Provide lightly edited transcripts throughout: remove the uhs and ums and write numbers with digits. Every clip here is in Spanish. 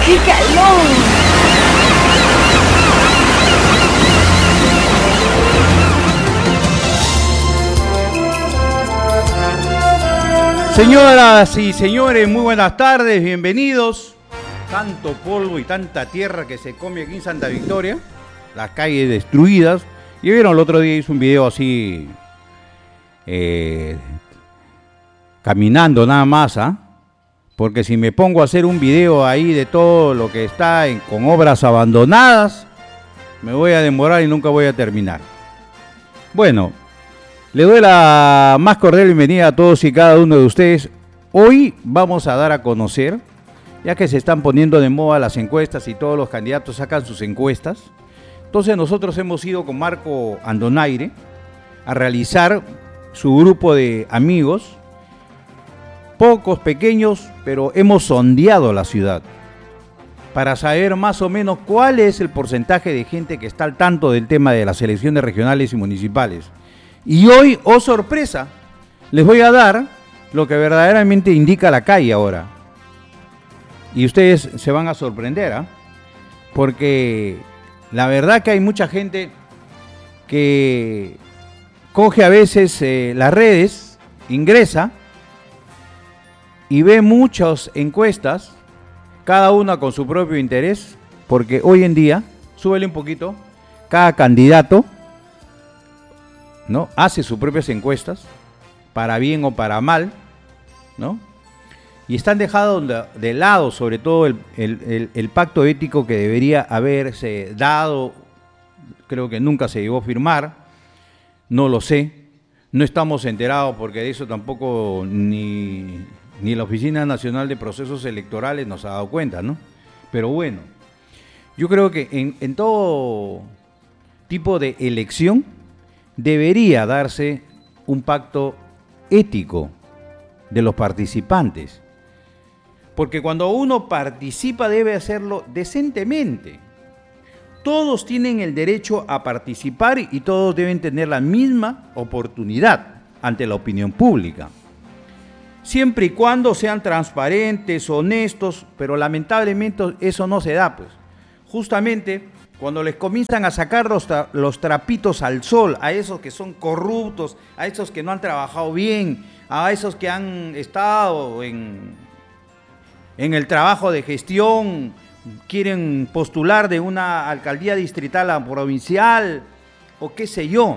¡Qué calor! Señoras y señores, muy buenas tardes, bienvenidos. Tanto polvo y tanta tierra que se come aquí en Santa Victoria, las calles destruidas. Y vieron, el otro día hice un video así, caminando nada más, ¿ah? Porque si me pongo a hacer un video ahí de todo lo que está con obras abandonadas, me voy a demorar y nunca voy a terminar. Bueno, le doy la más cordial bienvenida a todos y cada uno de ustedes. Hoy vamos a dar a conocer, ya que se están poniendo de moda las encuestas y todos los candidatos sacan sus encuestas. Entonces nosotros hemos ido con Marco Andonaire a realizar su grupo de amigos, pocos, pequeños, pero hemos sondeado la ciudad para saber más o menos cuál es el porcentaje de gente que está al tanto del tema de las elecciones regionales y municipales. Y hoy, oh sorpresa, les voy a dar lo que verdaderamente indica la calle ahora. Y ustedes se van a sorprender, ¿ah? Porque la verdad que hay mucha gente que coge a veces las redes, ingresa y ve muchas encuestas, cada una con su propio interés, porque hoy en día, súbele un poquito, cada candidato, ¿no?, hace sus propias encuestas, para bien o para mal, ¿no? Y están dejando de lado, sobre todo, el pacto ético que debería haberse dado. Creo que nunca se llegó a firmar, no lo sé, no estamos enterados porque de eso tampoco ni la Oficina Nacional de Procesos Electorales nos ha dado cuenta, ¿no? Pero bueno, yo creo que en todo tipo de elección debería darse un pacto ético de los participantes, porque cuando uno participa debe hacerlo decentemente. Todos tienen el derecho a participar y todos deben tener la misma oportunidad ante la opinión pública, siempre y cuando sean transparentes, honestos, pero lamentablemente eso no se da, pues. Justamente cuando les comienzan a sacar los trapitos al sol a esos que son corruptos, a esos que no han trabajado bien, a esos que han estado en el trabajo de gestión, quieren postular de una alcaldía distrital a provincial, o qué sé yo,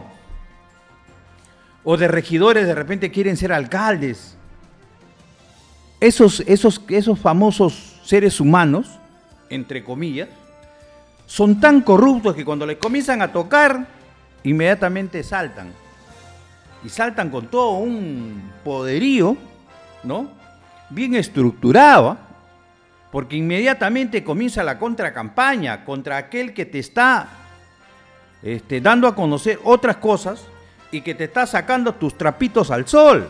o de regidores de repente quieren ser alcaldes. Esos famosos seres humanos, entre comillas, son tan corruptos que cuando les comienzan a tocar, inmediatamente saltan. Y saltan con todo un poderío, ¿no?, bien estructurado, ¿eh? Porque inmediatamente comienza la contracampaña contra aquel que te está dando a conocer otras cosas y que te está sacando tus trapitos al sol.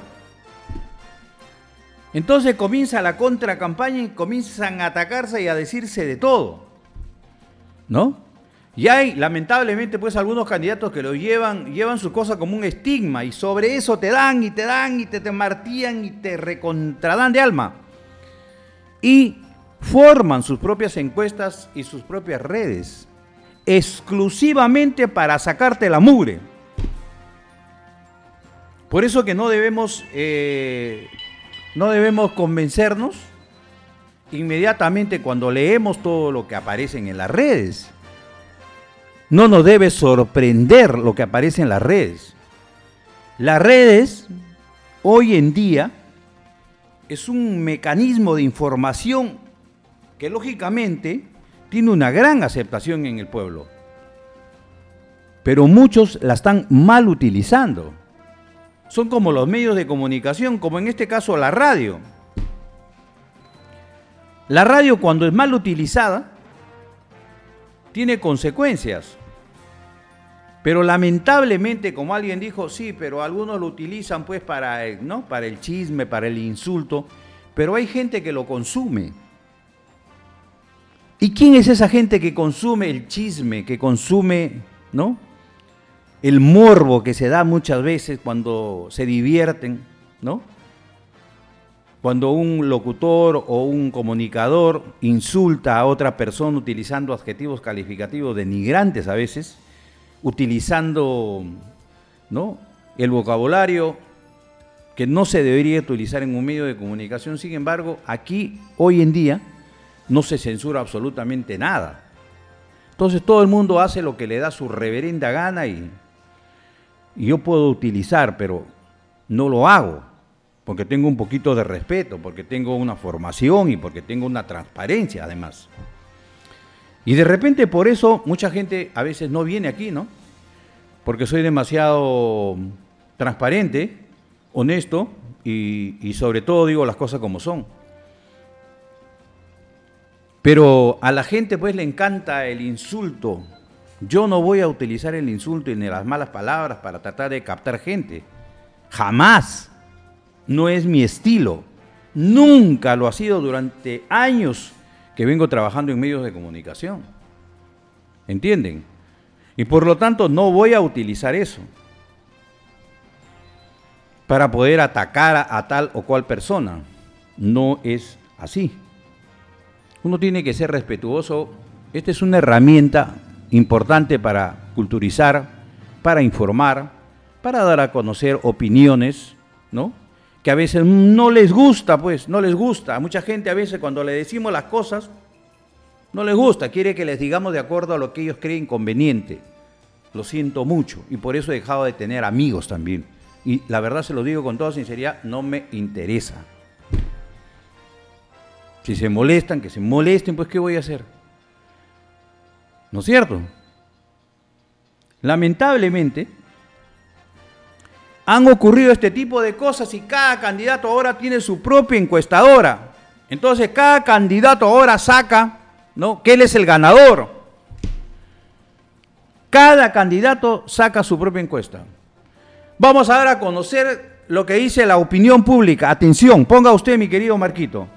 Entonces comienza la contracampaña y comienzan a atacarse y a decirse de todo, ¿no? Y hay, lamentablemente, pues algunos candidatos que lo llevan su cosa como un estigma y sobre eso te dan y te martillan y te recontradan de alma. Y forman sus propias encuestas y sus propias redes, exclusivamente para sacarte la mugre. Por eso que no debemos convencernos inmediatamente cuando leemos todo lo que aparece en las redes. No nos debe sorprender lo que aparece en las redes. Las redes, hoy en día, es un mecanismo de información que lógicamente tiene una gran aceptación en el pueblo. Pero muchos la están mal utilizando. Son como los medios de comunicación, como en este caso la radio. La radio, cuando es mal utilizada, tiene consecuencias. Pero lamentablemente, como alguien dijo, sí, pero algunos lo utilizan pues para el chisme, para el insulto, pero hay gente que lo consume. ¿Y quién es esa gente que consume el chisme, que consume, ¿no?, el morbo que se da muchas veces cuando se divierten, ¿no? cuando un locutor o un comunicador insulta a otra persona utilizando adjetivos calificativos denigrantes a veces, utilizando, ¿no?, el vocabulario que no se debería utilizar en un medio de comunicación. Sin embargo, aquí, hoy en día, no se censura absolutamente nada. Entonces todo el mundo hace lo que le da su reverenda gana y yo puedo utilizar, pero no lo hago, porque tengo un poquito de respeto, porque tengo una formación y porque tengo una transparencia además. Y de repente por eso mucha gente a veces no viene aquí, ¿no? Porque soy demasiado transparente, honesto y sobre todo digo las cosas como son. Pero a la gente pues le encanta el insulto. Yo no voy a utilizar el insulto ni las malas palabras para tratar de captar gente. Jamás. No es mi estilo. Nunca lo ha sido durante años que vengo trabajando en medios de comunicación. ¿Entienden? Y por lo tanto no voy a utilizar eso para poder atacar a tal o cual persona. No es así. Uno tiene que ser respetuoso. Esta es una herramienta importante para culturizar, para informar, para dar a conocer opiniones, ¿no?, que a veces no les gusta, pues, no les gusta. A mucha gente a veces cuando le decimos las cosas, no les gusta, quiere que les digamos de acuerdo a lo que ellos creen conveniente. Lo siento mucho y por eso he dejado de tener amigos también. Y la verdad se lo digo con toda sinceridad, no me interesa. Si se molestan, que se molesten, pues ¿qué voy a hacer? ¿No es cierto? Lamentablemente, han ocurrido este tipo de cosas y cada candidato ahora tiene su propia encuestadora. Entonces cada candidato ahora saca, ¿no?, que él es el ganador. Cada candidato saca su propia encuesta. Vamos a dar a conocer lo que dice la opinión pública. Atención, ponga usted, mi querido Marquito.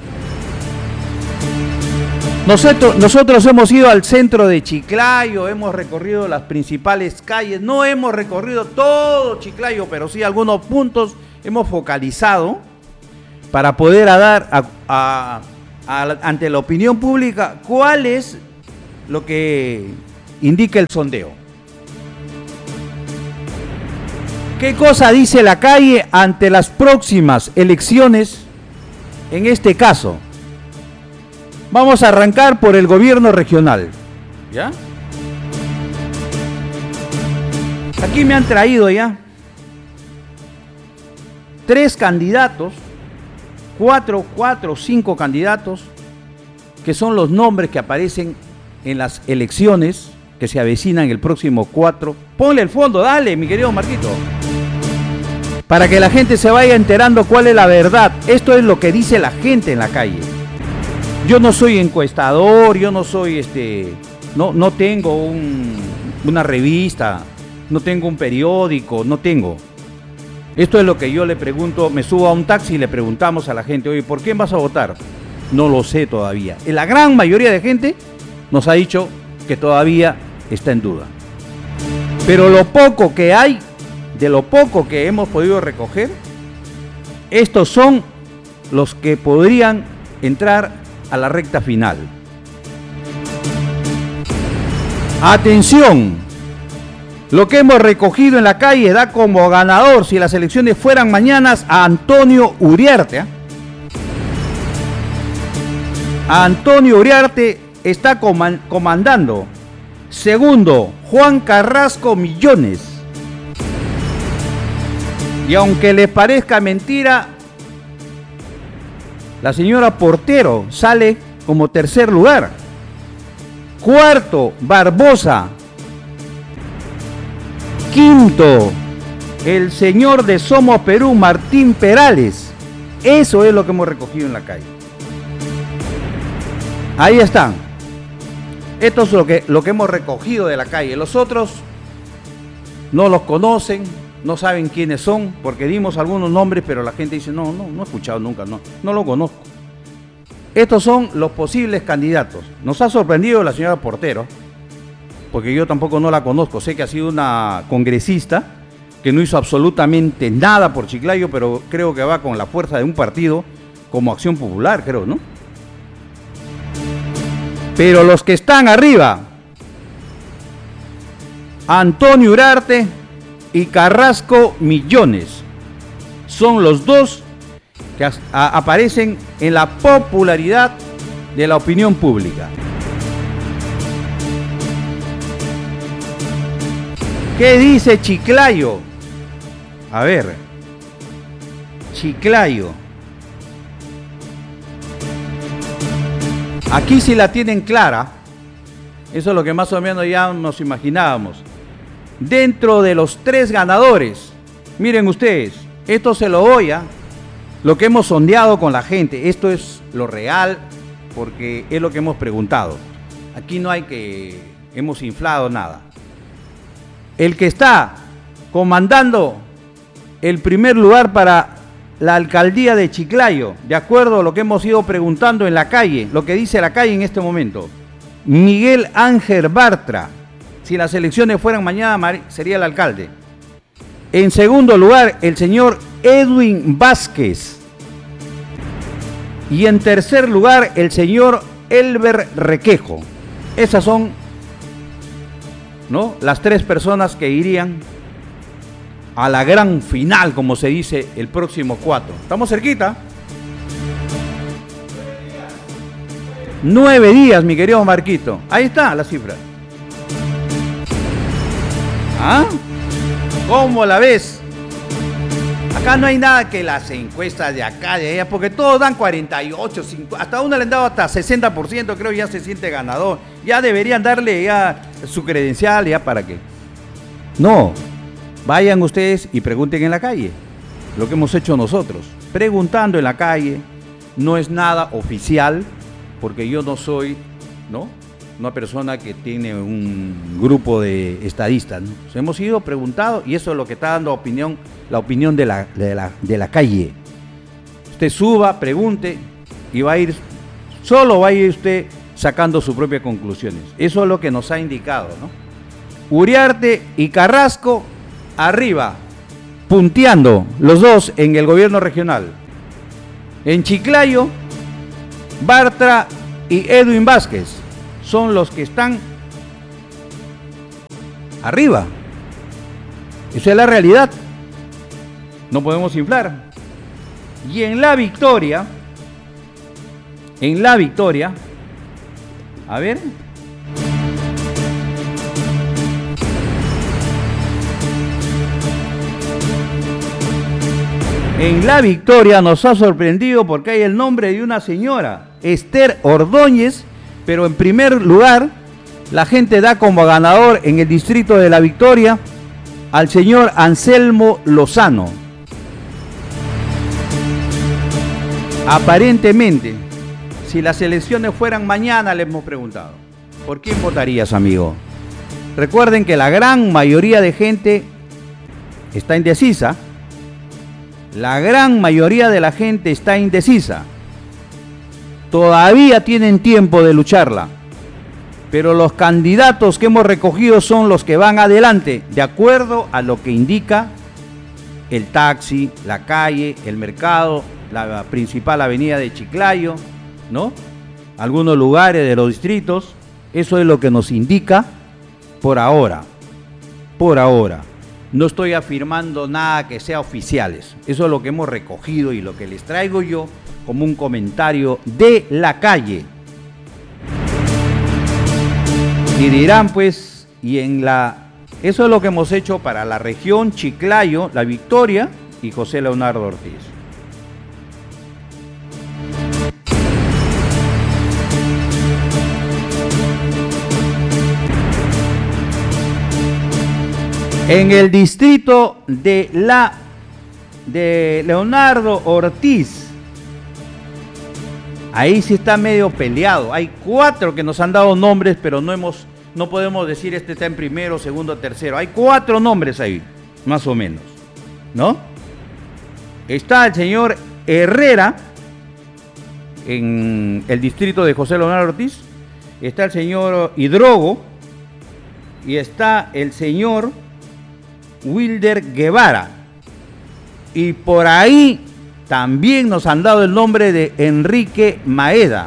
Nosotros hemos ido al centro de Chiclayo, hemos recorrido las principales calles, no hemos recorrido todo Chiclayo, pero sí algunos puntos hemos focalizado para poder dar ante la opinión pública cuál es lo que indica el sondeo. ¿Qué cosa dice la calle ante las próximas elecciones en este caso? Vamos a arrancar por el gobierno regional, ¿ya? Aquí me han traído ya 3 candidatos, 4 o 5 candidatos, que son los nombres que aparecen en las elecciones que se avecinan el próximo 4. Ponle el fondo, dale, mi querido Marquito, para que la gente se vaya enterando cuál es la verdad. Esto es lo que dice la gente en la calle. Yo no soy encuestador, yo no soy no tengo una revista, no tengo un periódico, no tengo. Esto es lo que yo le pregunto, me subo a un taxi y le preguntamos a la gente, oye, ¿por quién vas a votar? No lo sé todavía. La gran mayoría de gente nos ha dicho que todavía está en duda. Pero lo poco que hay, de lo poco que hemos podido recoger, estos son los que podrían entrar a la recta final. Atención, lo que hemos recogido en la calle da como ganador, si las elecciones fueran mañanas, a Antonio Uriarte. A Antonio Uriarte está comandando. Segundo, Juan Carrasco Millones. Y aunque les parezca mentira, la señora Portero sale como tercer lugar. Cuarto, Barbosa. Quinto, el señor de Somos Perú, Martín Perales. Eso es lo que hemos recogido en la calle. Ahí están. Esto es lo que hemos recogido de la calle. Los otros no los conocen, no saben quiénes son, porque dimos algunos nombres, pero la gente dice, no he escuchado nunca, no lo conozco. Estos son los posibles candidatos. Nos ha sorprendido la señora Portero, porque yo tampoco no la conozco. Sé que ha sido una congresista que no hizo absolutamente nada por Chiclayo, pero creo que va con la fuerza de un partido como Acción Popular, creo, ¿no? Pero los que están arriba, Antonio Uriarte y Carrasco Millones, son los dos que aparecen en la popularidad de la opinión pública. ¿Qué dice Chiclayo? A ver, Chiclayo. Aquí sí la tienen clara. Eso es lo que más o menos ya nos imaginábamos. Dentro de los 3 ganadores, miren ustedes, esto se lo voy a lo que hemos sondeado con la gente. Esto es lo real, porque es lo que hemos preguntado. Aquí no hay que hemos inflado nada. El que está comandando el primer lugar para la alcaldía de Chiclayo, de acuerdo a lo que hemos ido preguntando en la calle, lo que dice la calle en este momento, Miguel Ángel Bartra. Si las elecciones fueran mañana, sería el alcalde. En segundo lugar, el señor Edwin Vázquez. Y en tercer lugar, el señor Elber Requejo. Esas son, ¿no?, las 3 personas que irían a la gran final, como se dice, el próximo 4. Estamos cerquita. 9 días, mi querido Marquito. Ahí está la cifra. ¿Ah? ¿Cómo la ves? Acá no hay nada que las encuestas de acá, de allá, porque todos dan 48, 50, hasta uno le han dado hasta 60%, creo, ya se siente ganador. Ya deberían darle ya su credencial, ya para qué. No, vayan ustedes y pregunten en la calle, lo que hemos hecho nosotros. Preguntando en la calle, no es nada oficial, porque yo no soy, ¿no?, una persona que tiene un grupo de estadistas, ¿no? Hemos ido preguntado y eso es lo que está dando opinión, la opinión de la calle. Usted suba, pregunte y va a ir, solo va a ir usted sacando sus propias conclusiones. Eso es lo que nos ha indicado, ¿no? Uriarte y Carrasco arriba, punteando los dos en el gobierno regional. En Chiclayo, Bartra y Edwin Vázquez son los que están arriba. Esa es la realidad. No podemos inflar. Y en la victoria, a ver, en la victoria nos ha sorprendido porque hay el nombre de una señora, Esther Ordóñez. Pero en primer lugar, la gente da como ganador en el distrito de La Victoria al señor Anselmo Lozano. Aparentemente, si las elecciones fueran mañana, le hemos preguntado, ¿por quién votarías, amigo? Recuerden que la gran mayoría de gente está indecisa. La gran mayoría de la gente está indecisa. Todavía tienen tiempo de lucharla, pero los candidatos que hemos recogido son los que van adelante, de acuerdo a lo que indica el taxi, la calle, el mercado, la principal avenida de Chiclayo, ¿no?, algunos lugares de los distritos. Eso es lo que nos indica por ahora. Por ahora. No estoy afirmando nada que sea oficiales. Eso es lo que hemos recogido y lo que les traigo yo como un comentario de la calle. Y dirán, pues, eso es lo que hemos hecho para la región Chiclayo, La Victoria y José Leonardo Ortiz. En el distrito de Leonardo Ortiz, ahí sí está medio peleado. Hay 4 que nos han dado nombres, pero no podemos decir este está en primero, segundo, tercero. Hay 4 nombres ahí, más o menos, ¿no? Está el señor Herrera, en el distrito de José Leonardo Ortiz. Está el señor Hidrogo. Y está el señor Wilder Guevara. Y por ahí También nos han dado el nombre de Enrique Maeda.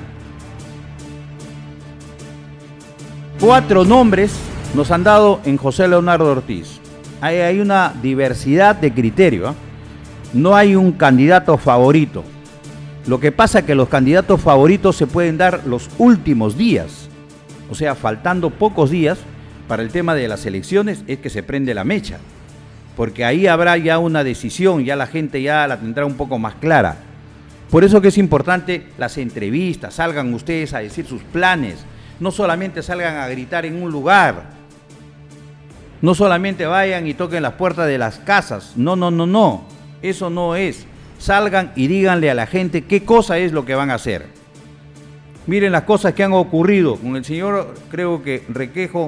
4 nombres nos han dado en José Leonardo Ortiz. Hay una diversidad de criterio, ¿eh? No hay un candidato favorito. Lo que pasa es que los candidatos favoritos se pueden dar los últimos días. O sea, faltando pocos días para el tema de las elecciones es que se prende la mecha. Porque ahí habrá ya una decisión, ya la gente ya la tendrá un poco más clara. Por eso que es importante las entrevistas, salgan ustedes a decir sus planes, no solamente salgan a gritar en un lugar, no solamente vayan y toquen las puertas de las casas, no, eso no es. Salgan y díganle a la gente qué cosa es lo que van a hacer. Miren las cosas que han ocurrido con el señor, creo que Requejo,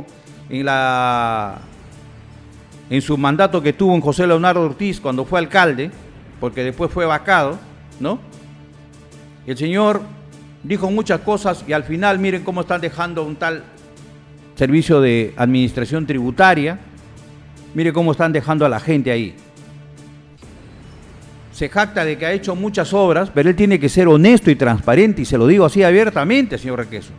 en su mandato que tuvo en José Leonardo Ortiz cuando fue alcalde, porque después fue vacado, ¿no? El señor dijo muchas cosas y al final miren cómo están dejando un tal servicio de administración tributaria, miren cómo están dejando a la gente ahí. Se jacta de que ha hecho muchas obras, pero él tiene que ser honesto y transparente, y se lo digo así abiertamente, señor Requejo.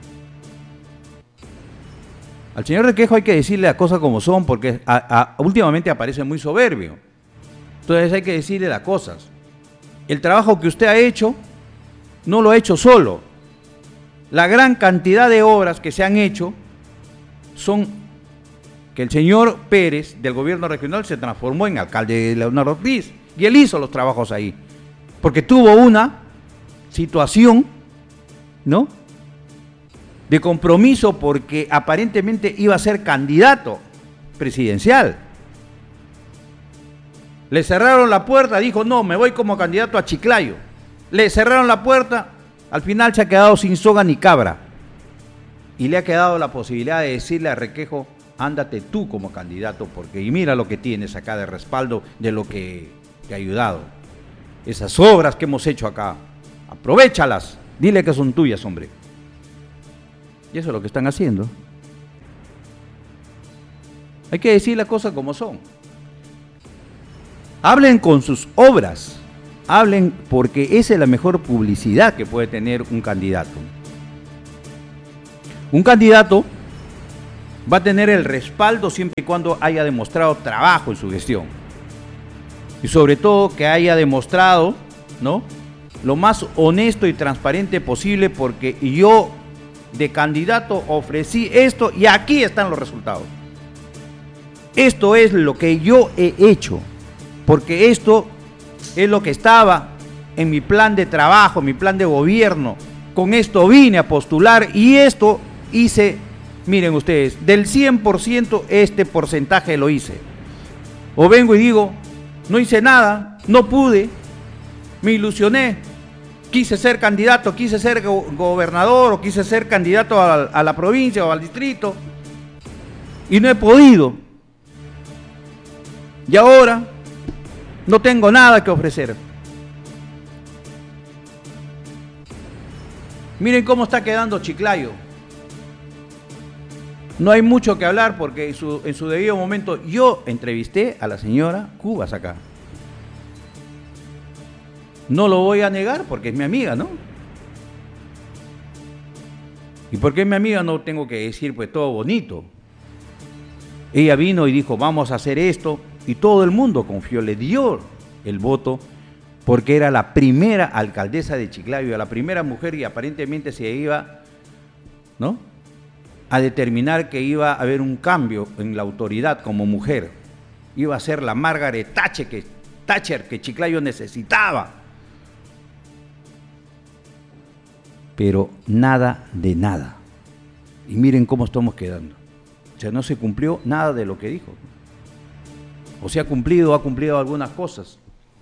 Al señor Requejo hay que decirle las cosas como son, porque últimamente aparece muy soberbio. Entonces hay que decirle las cosas. El trabajo que usted ha hecho, no lo ha hecho solo. La gran cantidad de obras que se han hecho son que el señor Pérez, del gobierno regional, se transformó en alcalde de Leonardo Ortiz. Y él hizo los trabajos ahí. Porque tuvo una situación, ¿no?, de compromiso, porque aparentemente iba a ser candidato presidencial. Le cerraron la puerta, dijo, no, me voy como candidato a Chiclayo. Le cerraron la puerta, al final se ha quedado sin soga ni cabra. Y le ha quedado la posibilidad de decirle a Requejo, ándate tú como candidato, porque y mira lo que tienes acá de respaldo de lo que te ha ayudado. Esas obras que hemos hecho acá, aprovéchalas, dile que son tuyas, hombre. Y eso es lo que están haciendo. Hay que decir las cosas como son. Hablen con sus obras, hablen, porque esa es la mejor publicidad que puede tener un candidato. Un candidato va a tener el respaldo siempre y cuando haya demostrado trabajo en su gestión. Y sobre todo que haya demostrado, ¿no?, lo más honesto y transparente posible, porque yo de candidato ofrecí esto y aquí están los resultados. Esto es lo que yo he hecho, porque esto es lo que estaba en mi plan de trabajo, en mi plan de gobierno. Con esto vine a postular y esto hice, miren ustedes, del 100% este porcentaje lo hice. O vengo y digo, no hice nada, no pude, me ilusioné, quise ser candidato, quise ser gobernador o quise ser candidato a la provincia o al distrito y no he podido. Y ahora no tengo nada que ofrecer. Miren cómo está quedando Chiclayo. No hay mucho que hablar porque en su debido momento yo entrevisté a la señora Cubas acá. No lo voy a negar porque es mi amiga, ¿no? Y porque es mi amiga no tengo que decir pues todo bonito. Ella vino y dijo, vamos a hacer esto, y todo el mundo confió, le dio el voto, porque era la primera alcaldesa de Chiclayo, la primera mujer, y aparentemente se iba, ¿no?, a determinar que iba a haber un cambio en la autoridad como mujer. Iba a ser la Margaret Thatcher que Chiclayo necesitaba. Pero nada de nada. Y miren cómo estamos quedando. O sea, no se cumplió nada de lo que dijo. O sea, ha cumplido algunas cosas.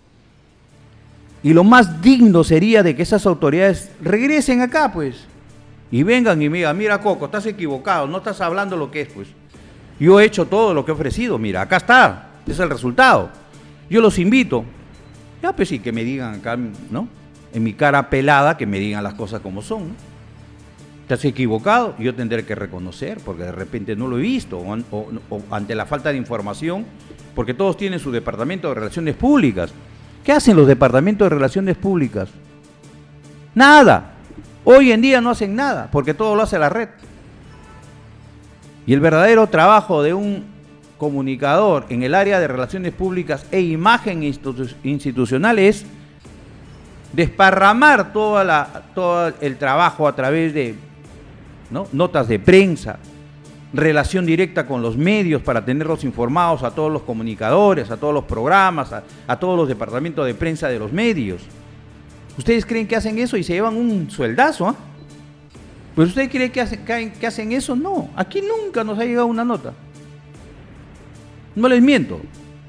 Y lo más digno sería de que esas autoridades regresen acá, pues. Y vengan y me digan, mira Coco, estás equivocado, no estás hablando lo que es, pues. Yo he hecho todo lo que he ofrecido, mira, acá está, es el resultado. Yo los invito. Ya, pues sí, que me digan acá, ¿no?, en mi cara pelada, que me digan las cosas como son, ¿no? Te has equivocado, yo tendré que reconocer, porque de repente no lo he visto, o ante la falta de información, porque todos tienen su departamento de relaciones públicas, ¿Qué hacen los departamentos de relaciones públicas? Nada. Hoy en día no hacen nada, porque todo lo hace la red. Y el verdadero trabajo de un comunicador en el área de relaciones públicas e imagen institucional es desparramar todo el trabajo a través de, ¿no?, notas de prensa, relación directa con los medios para tenerlos informados a todos los comunicadores, a todos los programas, a todos los departamentos de prensa de los medios. ¿Ustedes creen que hacen eso y se llevan un sueldazo? ¿Pero ustedes creen que hacen eso? No, aquí nunca nos ha llegado una nota. No les miento.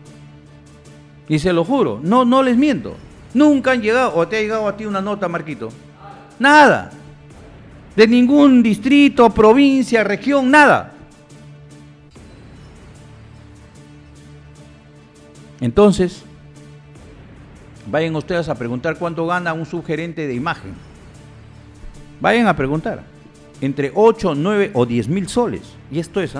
Y se lo juro, no les miento. Nunca han llegado, o te ha llegado a ti una nota, Marquito. Nada. De ningún distrito, provincia, región, nada. Entonces, vayan ustedes a preguntar cuánto gana un subgerente de imagen. Vayan a preguntar. Entre 8, 9 o 10 mil soles. Y esto es,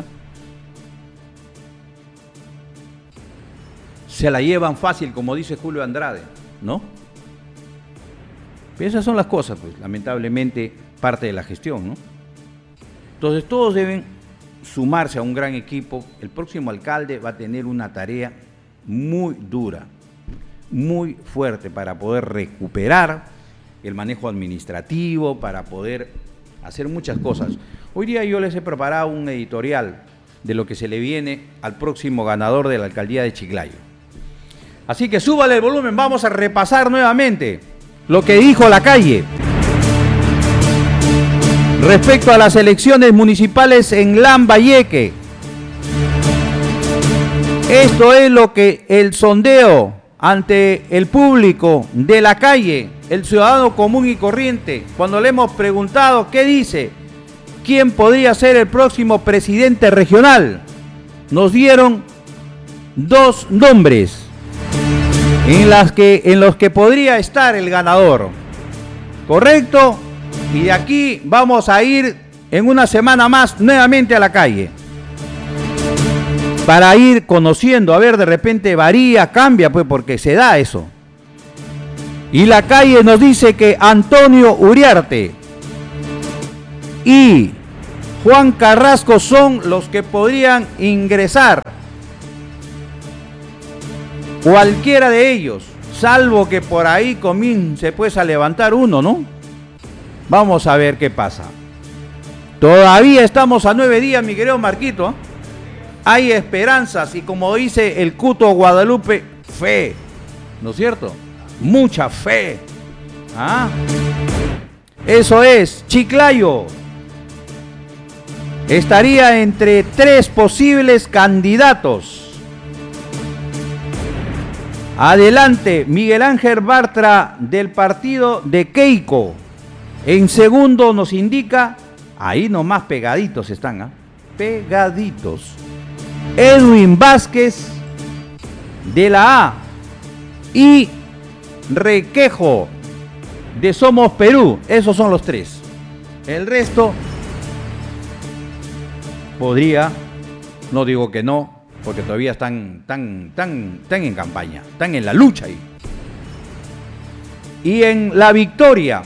se la llevan fácil, como dice Julio Andrade, ¿no? Pero esas son las cosas, pues, lamentablemente, parte de la gestión, ¿no? Entonces, todos deben sumarse a un gran equipo. El próximo alcalde va a tener una tarea muy dura, muy fuerte para poder recuperar el manejo administrativo, para poder hacer muchas cosas. Hoy día yo les he preparado un editorial de lo que se le viene al próximo ganador de la alcaldía de Chiclayo. Así que súbale el volumen, vamos a repasar nuevamente lo que dijo la calle respecto a las elecciones municipales en Lambayeque. Esto es lo que el sondeo ante el público de la calle, el ciudadano común y corriente, cuando le hemos preguntado qué dice, quién podría ser el próximo presidente regional, nos dieron dos nombres en los que podría estar el ganador. ¿Correcto? Y de aquí vamos a ir en una semana más nuevamente a la calle para ir conociendo, a ver, de repente varía, cambia, pues, porque se da eso. Y la calle nos dice que Antonio Uriarte y Juan Carrasco son los que podrían ingresar. Cualquiera de ellos, salvo que por ahí comience pues a levantar uno, ¿no? Vamos a ver qué pasa. Todavía estamos a 9 días, mi querido Marquito. Hay esperanzas y, como dice el Cuto Guadalupe, fe, ¿no es cierto? Mucha fe. Eso es, Chiclayo estaría entre 3 posibles candidatos. Adelante, Miguel Ángel Bartra del partido de Keiko. En segundo nos indica, ahí nomás pegaditos están, pegaditos, Edwin Vázquez de la A y Requejo de Somos Perú. Esos son los 3. El resto podría, no digo que no, porque todavía están en campaña, están en la lucha ahí. Y en La Victoria,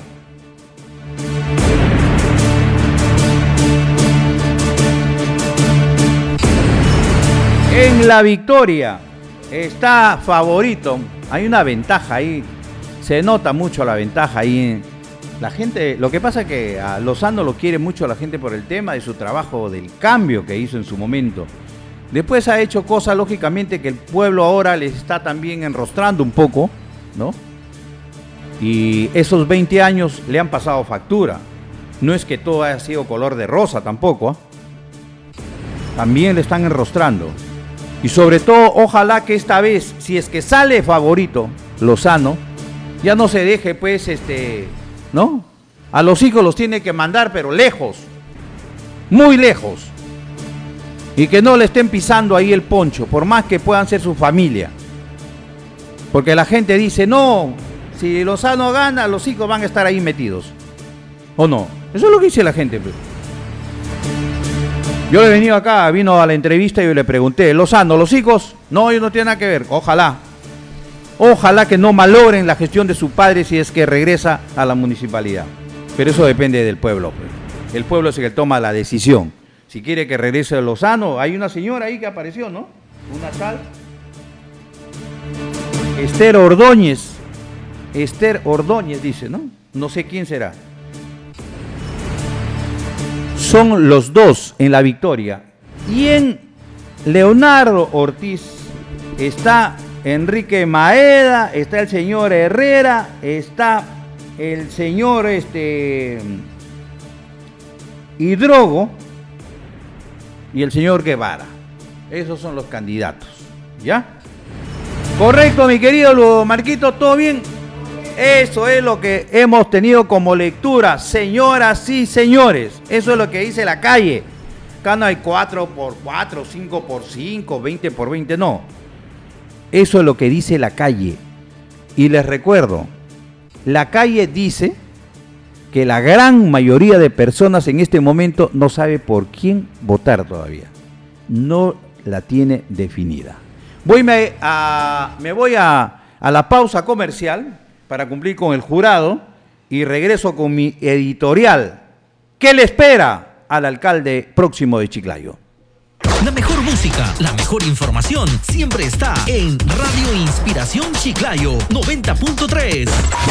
está favorito. Hay una ventaja ahí, se nota mucho la ventaja ahí. La gente, lo que pasa es que a Lozano lo quiere mucho la gente por el tema de su trabajo, del cambio que hizo en su momento. Después ha hecho cosas, lógicamente, que el pueblo ahora les está también enrostrando un poco, ¿no? Y esos 20 años le han pasado factura. No es que todo haya sido color de rosa tampoco, también le están enrostrando. Y sobre todo, ojalá que esta vez, si es que sale favorito Lozano, ya no se deje, pues, ¿no? A los hijos los tiene que mandar, pero lejos, muy lejos. Y que no le estén pisando ahí el poncho, por más que puedan ser su familia. Porque la gente dice, no, si Lozano gana, los hijos van a estar ahí metidos. ¿O no? Eso es lo que dice la gente, pues. Yo le he venido acá, vino a la entrevista y yo le pregunté, Lozano, ¿los hijos? No, ellos no tienen nada que ver, ojalá. Ojalá que no malogren la gestión de su padre si es que regresa a la municipalidad. Pero eso depende del pueblo, pues. El pueblo es el que toma la decisión. Si quiere que regrese a Lozano, hay una señora ahí que apareció, ¿no? Una tal Esther Ordóñez. Esther Ordóñez dice, ¿no? No sé quién será. Son los dos en la victoria. Y en Leonardo Ortiz está Enrique Maeda, está el señor Herrera, está el señor Hidrogo y el señor Guevara. Esos son los candidatos, ¿ya? Correcto, mi querido Marquito, ¿todo bien? Eso es lo que hemos tenido como lectura, señoras y señores. Eso es lo que dice la calle. Acá no hay 4x4, 5x5, 20x20, no. Eso es lo que dice la calle. Y les recuerdo, la calle dice que la gran mayoría de personas en este momento no sabe por quién votar todavía. No la tiene definida. Me voy a la pausa comercial para cumplir con el jurado y regreso con mi editorial. ¿Qué le espera al alcalde próximo de Chiclayo? La mejor música, la mejor información siempre está en Radio Inspiración Chiclayo 90.3.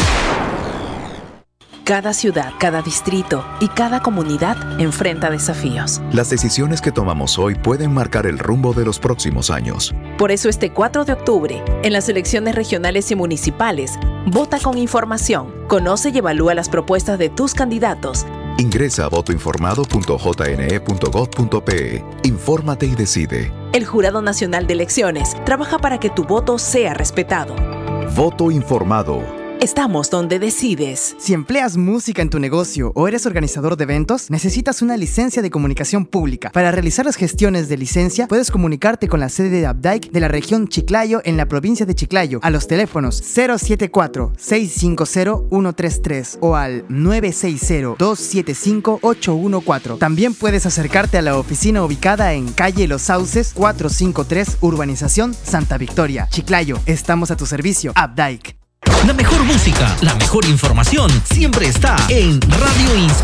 Cada ciudad, cada distrito y cada comunidad enfrenta desafíos. Las decisiones que tomamos hoy pueden marcar el rumbo de los próximos años. Por eso este 4 de octubre, en las elecciones regionales y municipales, vota con información, conoce y evalúa las propuestas de tus candidatos. Ingresa a votoinformado.jne.gov.pe. Infórmate y decide. El Jurado Nacional de Elecciones trabaja para que tu voto sea respetado. Voto informado. Estamos donde decides. Si empleas música en tu negocio o eres organizador de eventos, necesitas una licencia de comunicación pública. Para realizar las gestiones de licencia, puedes comunicarte con la sede de ABDAIC de la región Chiclayo en la provincia de Chiclayo a los teléfonos 074-650-133 o al 960-275-814. También puedes acercarte a la oficina ubicada en calle Los Sauces 453, Urbanización Santa Victoria, Chiclayo. Estamos a tu servicio, ABDAIC. La mejor música, la mejor información siempre está en Radio Inspiración.